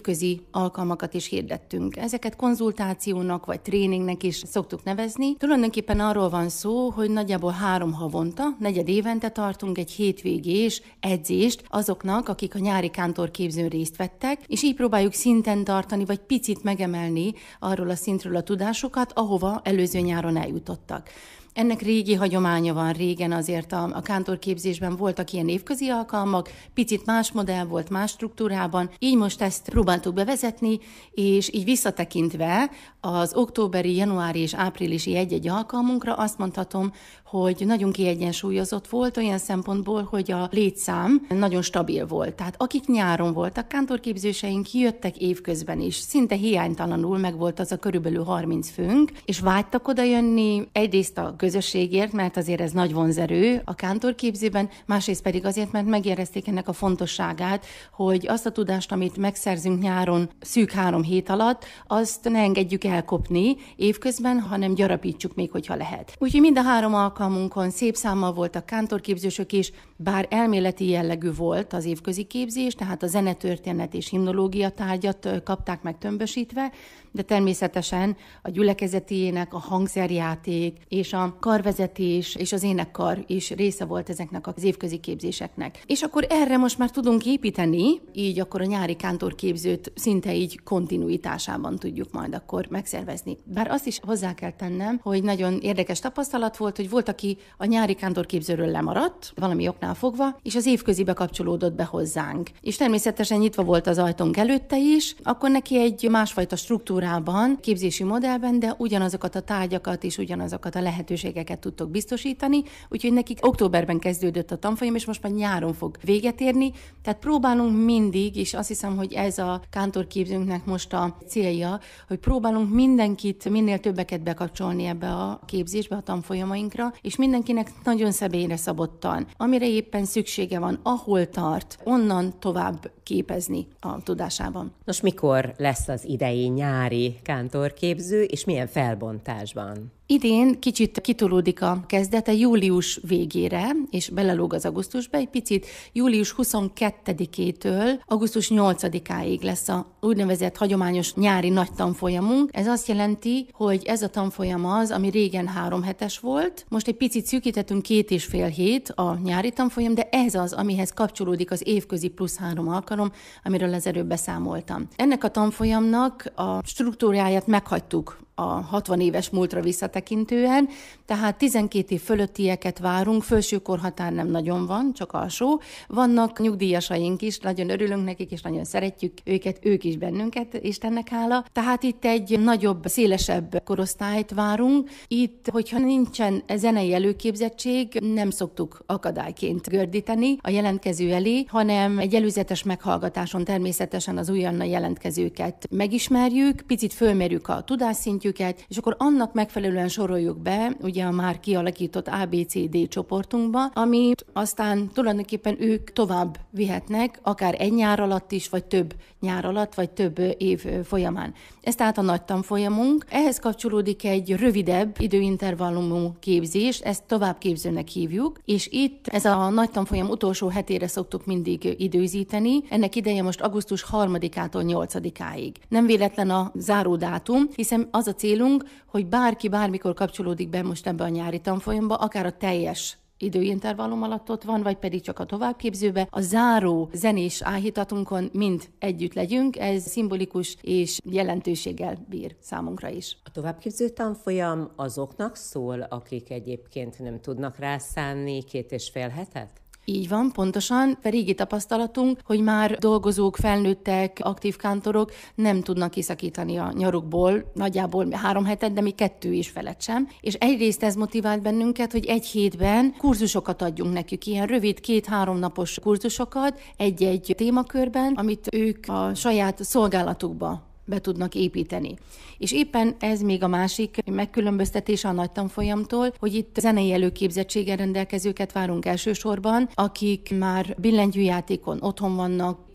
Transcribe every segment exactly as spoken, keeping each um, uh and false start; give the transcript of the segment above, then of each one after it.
évközi alkalmakat is hirdettünk. Ezeket konzultációnak vagy tréningnek is szoktuk nevezni. Tulajdonképpen arról van szó, hogy nagyjából három havonta, negyed évente tartunk egy hétvégés edzést azoknak, akik a nyári kántorképzőn részt vettek, és így próbáljuk szinten tartani, vagy picit megemelni arról a szintről a tudásukat, ahova előző nyáron eljutottak. Ennek régi hagyománya van, régen azért a, a kántorképzésben voltak ilyen évközi alkalmak, picit más modell volt, más struktúrában, így most ezt próbáltuk bevezetni, és így visszatekintve az októberi, januári és áprilisi egy-egy alkalmunkra azt mondhatom, hogy nagyon kiegyensúlyozott volt olyan szempontból, hogy a létszám nagyon stabil volt. Tehát akik nyáron voltak, kántorképzőseink jöttek évközben is, szinte hiánytalanul meg volt az a körülbelül harminc főnk, és vágytak oda jönni egyrészt a közösségért, mert azért ez nagy vonzerő a kántorképzőben, másrészt pedig azért, mert megérezték ennek a fontosságát, hogy azt a tudást, amit megszerzünk nyáron szűk három hét alatt, azt ne engedjük elkopni évközben, hanem gyarapítsuk még, hogyha lehet. Úgyhogy mind a három alkalmunkon szép számmal voltak kántorképzősök is, bár elméleti jellegű volt az évközi képzés, tehát a zenetörténet és himnológia tárgyat kapták meg tömbösítve, de természetesen a gyülekezeti ének, a hangszerjáték és a karvezetés és az énekkar is része volt ezeknek az évközi képzéseknek. És akkor erre most már tudunk építeni, így akkor a nyári kántorképzőt szinte így kontinuitásában tudjuk majd akkor megszervezni. Bár azt is hozzá kell tennem, hogy nagyon érdekes tapasztalat volt, hogy volt, aki a nyári kántorképzőről lemaradt, valami oknál fogva, és az évközibe kapcsolódott be hozzánk. És természetesen nyitva volt az ajtónk előtte is, akkor neki egy másfajta struktúrában, képzési modellben, de ugyanazokat a tárgyakat és ugyanazokat a lehetőségeket tudtok biztosítani, úgyhogy nekik októberben kezdődött a tanfolyam, és most már nyáron fog véget érni, tehát próbálunk mindig, és azt hiszem, hogy ez a kántorképzőnknek most a célja, hogy próbálunk mindenkit, minél többeket bekapcsolni ebbe a képzésbe, a tanfolyamainkra, és mindenkinek nagyon személyre szabottan, amire éppen szüksége van, ahol tart, onnan tovább képezni a tudásában. Nos, mikor lesz az idei nyári kántorképző, és milyen felbontásban? Idén kicsit kitolódik a kezdete július végére, és belelóg az augusztusba, egy picit július huszonkettedikétől augusztus nyolcadikáig lesz a úgynevezett hagyományos nyári nagy tanfolyamunk. Ez azt jelenti, hogy ez a tanfolyam az, ami régen három hetes volt, most egy picit szűkítettünk két és fél hét a nyári tanfolyam, de ez az, amihez kapcsolódik az évközi plusz három alkalom, amiről az előbb beszámoltam. Ennek a tanfolyamnak a struktúráját meghagytuk a hatvan éves múltra visszatekintően, tehát tizenkét év fölöttieket várunk, felső korhatár nem nagyon van, csak alsó. Vannak nyugdíjasaink is, nagyon örülünk nekik, és nagyon szeretjük őket, ők is bennünket, Istennek hála. Tehát itt egy nagyobb, szélesebb korosztályt várunk. Itt, hogyha nincsen zenei előképzettség, nem szoktuk akadályként gördíteni a jelentkező elé, hanem egy előzetes meghallgatáson természetesen az újonnan jelentkezőket megismerjük, picit fölmérjük a tudásszintjüket, és akkor annak megfelelően soroljuk be, ugye a már kialakított á bé cé dé csoportunkba, amit aztán tulajdonképpen ők tovább vihetnek, akár egy nyár alatt is, vagy több nyár alatt, vagy több év folyamán. Ez tehát a nagy tanfolyamunk. Ehhez kapcsolódik egy rövidebb időintervallumú képzés, ezt továbbképzőnek hívjuk, és itt ez a nagy tanfolyam utolsó hetére szoktuk mindig időzíteni. Ennek ideje most augusztus harmadikától nyolcadikáig. Nem véletlen a záródátum, hiszen az a célunk, hogy bárki bármikor kapcsolódik be most ebbe a nyári tanfolyamba, akár a teljes időintervallum alatt ott van, vagy pedig csak a továbbképzőbe. A záró zenés áhítatunkon mind együtt legyünk, ez szimbolikus és jelentőséggel bír számunkra is. A továbbképző tanfolyam azoknak szól, akik egyébként nem tudnak rászánni két és fél hetet? Így van, pontosan. Régi tapasztalatunk, hogy már dolgozók, felnőttek, aktív kántorok nem tudnak kiszakítani a nyarukból, nagyjából három hetet, de mi kettő is felett sem. És egyrészt ez motivált bennünket, hogy egy hétben kurzusokat adjunk nekik, ilyen rövid két-három napos kurzusokat egy-egy témakörben, amit ők a saját szolgálatukba be tudnak építeni. És éppen ez még a másik megkülönböztetése a nagy tanfolyamtól, hogy itt zenei előképzettséggel rendelkezőket várunk elsősorban, akik már billentyűjátékon otthon vannak,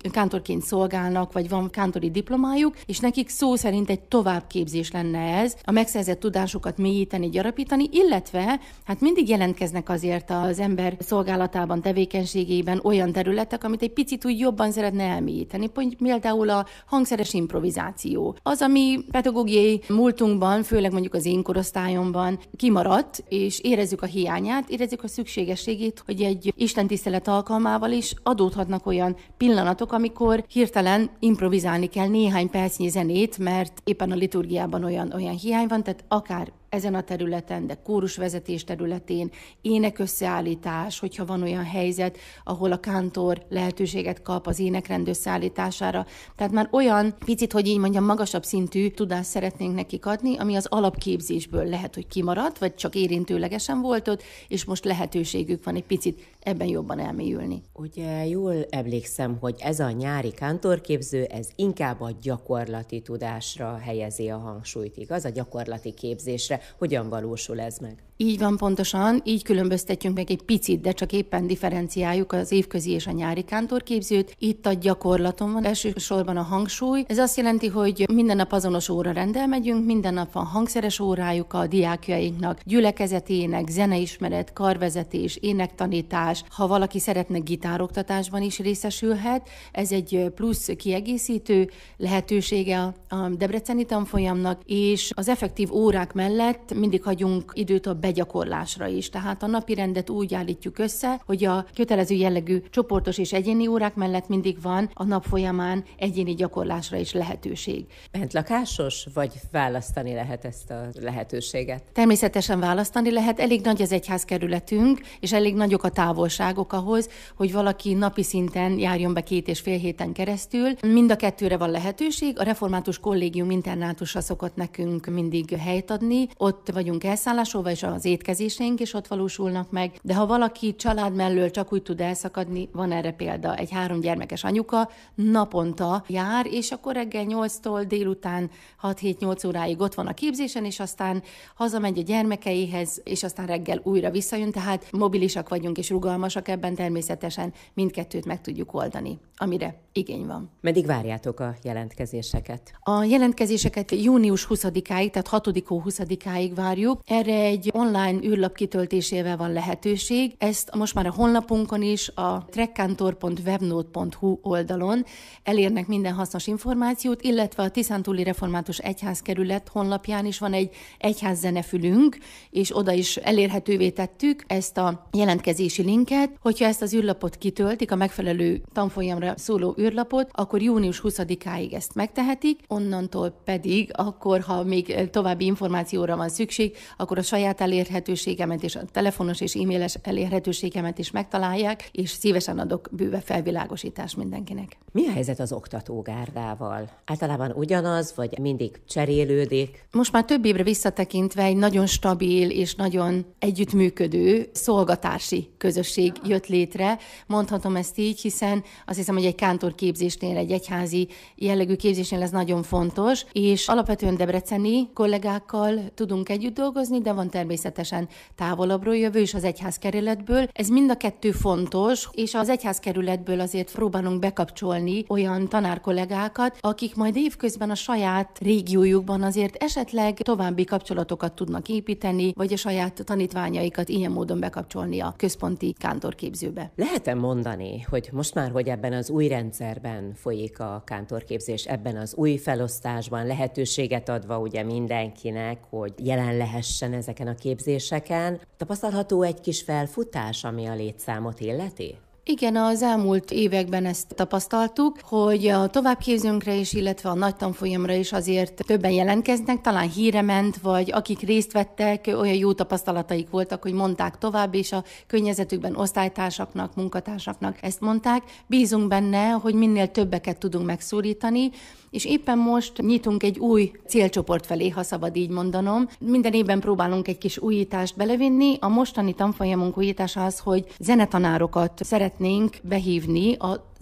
kántorként szolgálnak, vagy van kántori diplomájuk, és nekik szó szerint egy továbbképzés lenne ez, a megszerzett tudásukat mélyíteni, gyarapítani, illetve hát mindig jelentkeznek azért az ember szolgálatában, tevékenységében olyan területek, amit egy picit úgy jobban szeretne elmélyíteni. Például a hangszeres improvizáció. Az, ami pedagógiai múltunkban, főleg mondjuk az én korosztályomban kimaradt, és érezzük a hiányát, érezzük a szükségességét, hogy egy istentisztelet alkalmával is adódhatnak olyan pillanatok, amikor hirtelen improvizálni kell néhány percnyi zenét, mert éppen a liturgiában olyan, olyan hiány van, tehát akár ezen a területen, de kórusvezetés területén, énekösszeállítás, hogyha van olyan helyzet, ahol a kántor lehetőséget kap az énekrend összeállítására. Tehát már olyan picit, hogy így mondjam, magasabb szintű tudást szeretnénk nekik adni, ami az alapképzésből lehet, hogy kimaradt, vagy csak érintőlegesen volt ott, és most lehetőségük van egy picit ebben jobban elmélyülni. Ugye jól emlékszem, hogy ez a nyári kántorképző, ez inkább a gyakorlati tudásra helyezi a hangsúlyt, igaz? A gyakorlati képzésre. Hogyan valósul ez meg? Így van pontosan, így különböztetjünk meg egy picit, de csak éppen differenciáljuk az évközi és a nyári kántorképzőt. Itt a gyakorlaton van elsősorban a hangsúly. Ez azt jelenti, hogy minden nap azonos óra rendel megyünk, minden nap van hangszeres órájuk a diákjainknak, gyülekezetének, zeneismeret, karvezetés, énektanítás. Ha valaki szeretne gitároktatásban is részesülhet, ez egy plusz kiegészítő lehetősége a debreceni tanfolyamnak, és az effektív órák mellett mindig hagyunk időt a begyakorlásra is. Tehát a napi rendet úgy állítjuk össze, hogy a kötelező jellegű csoportos és egyéni órák mellett mindig van a nap folyamán egyéni gyakorlásra is lehetőség. Bentlakásos, vagy választani lehet ezt a lehetőséget? Természetesen választani lehet. Elég nagy az egyházkerületünk, és elég nagyok a távolságok ahhoz, hogy valaki napi szinten járjon be két és fél héten keresztül. Mind a kettőre van lehetőség. A Református Kollégium internátusra szokott nekünk mindig helyt adni. Ott vagyunk elszállásolva, és az étkezéseink is ott valósulnak meg. De ha valaki család mellől csak úgy tud elszakadni, van erre példa. Egy három gyermekes anyuka naponta jár, és akkor reggel nyolctól délután hat-hét-nyolc óráig ott van a képzésen, és aztán hazamegy a gyermekeihez, és aztán reggel újra visszajön. Tehát mobilisak vagyunk és rugalmasak ebben, természetesen mindkettőt meg tudjuk oldani, amire igény van. Meddig várjátok a jelentkezéseket? A jelentkezéseket június huszadikáig, tehát hatodika hó huszadikáig várjuk. Erre egy online űrlap kitöltésével van lehetőség. Ezt most már a honlapunkon is, a trekkantor pont webnode pont hu oldalon elérnek minden hasznos információt, illetve a Tiszántúli Református Egyházkerület honlapján is van egy egyházzenefülünk, és oda is elérhetővé tettük ezt a jelentkezési linket. Hogyha ezt az űrlapot kitöltik, a megfelelő tanfolyamra szóló űrlapot, akkor június huszadikáig ezt megtehetik, onnantól pedig, akkor, ha még további információra van szükség, akkor a saját elérhetőségemet és a telefonos és e-mailes elérhetőségemet is megtalálják, és szívesen adok bőve felvilágosítást mindenkinek. Mi a helyzet az oktatógárdával? Általában ugyanaz, vagy mindig cserélődik? Most már több évre visszatekintve egy nagyon stabil és nagyon együttműködő szolgatársi közösség jött létre. Mondhatom ezt így, hiszen azt hiszem, hogy egy kántorképzésnél, egy egyházi jellegű képzésnél ez nagyon fontos, és alapvetően debreceni kollégákkal tudunk együtt dolgozni, de van természetesen távolabbról jövő is az egyházkerületből. Ez mind a kettő fontos, és az egyházkerületből azért próbálunk bekapcsolni olyan tanárkollégákat, akik majd évközben a saját régiójukban azért esetleg további kapcsolatokat tudnak építeni, vagy a saját tanítványaikat ilyen módon bekapcsolni a központi kántorképzőbe. Lehet-e mondani, hogy most már, hogy ebben az új rendszerben folyik a kántorképzés, ebben az új felosztásban lehetőséget adva ugye mindenkinek, hogy jelen lehessen ezeken a képzéseken, tapasztalható egy kis felfutás, ami a létszámot illeti? Igen, az elmúlt években ezt tapasztaltuk, hogy a továbbképzőnkre is, illetve a nagy tanfolyamra is azért többen jelentkeznek, talán híre ment, vagy akik részt vettek, olyan jó tapasztalataik voltak, hogy mondták tovább, és a környezetükben osztálytársaknak, munkatársaknak ezt mondták. Bízunk benne, hogy minél többeket tudunk megszólítani, és éppen most nyitunk egy új célcsoport felé, ha szabad így mondanom. Minden évben próbálunk egy kis újítást belevinni. A mostani tanfolyamunk újítása az, hogy zenetanárokat szeretnénk behívni az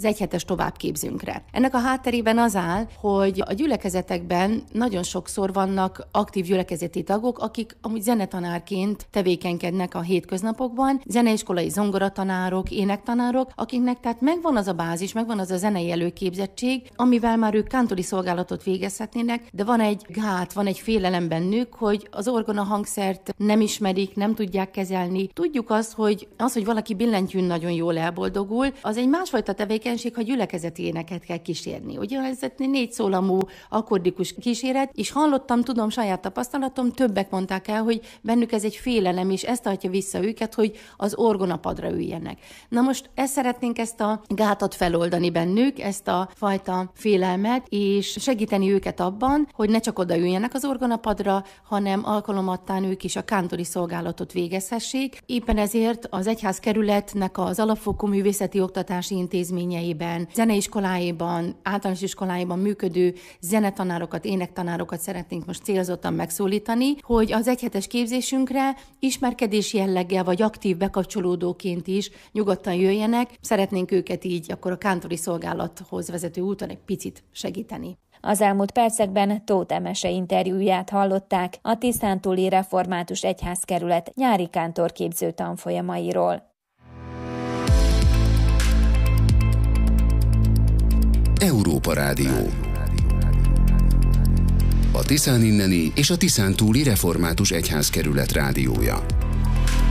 az egyhetes továbbképzőnkre. Ennek a hátterében az áll, hogy a gyülekezetekben nagyon sokszor vannak aktív gyülekezeti tagok, akik amúgy zenetanárként tevékenykednek a hétköznapokban, zeneiskolai zongoratanárok, énektanárok, akiknek tehát megvan az a bázis, megvan az a zenei előképzettség, amivel már ők kántori szolgálatot végezhetnének, de van egy gát, van egy félelem bennük, hogy az orgona hangszert nem ismerik, nem tudják kezelni. Tudjuk azt, hogy az, hogy valaki billentyűn nagyon jól elboldogul, az egy másfajta tevékenység, ha gyülekezeti éneket kell kísérni. Ugye ez egy négy szólamú akkordikus kíséret, és hallottam, tudom, saját tapasztalatom, többek mondták el, hogy bennük ez egy félelem, és ezt tartja vissza őket, hogy az orgonapadra üljenek. Na most ezt szeretnénk ezt a gátat feloldani bennük, ezt a fajta félelmet, és segíteni őket abban, hogy ne csak oda üljenek az orgonapadra, hanem alkalomattán ők is a kántori szolgálatot végezhessék. Éppen ezért az egyházkerületnek az alapfokú művészeti oktatási intézményeiben, zeneiskoláiban, általános iskoláiban működő zenetanárokat, énektanárokat szeretnénk most célzottan megszólítani, hogy az egyhetes képzésünkre ismerkedés jelleggel vagy aktív bekapcsolódóként is nyugodtan jöjjenek. Szeretnénk őket így akkor a kántori szolgálathoz vezető úton egy picit segíteni. Az elmúlt percekben Tóth Emese interjúját hallották a Tiszántúli Református Egyházkerület nyári kántorképző tanfolyamairól. Európa Rádió. A Tiszán inneni és a Tiszántúli Református Egyházkerület rádiója.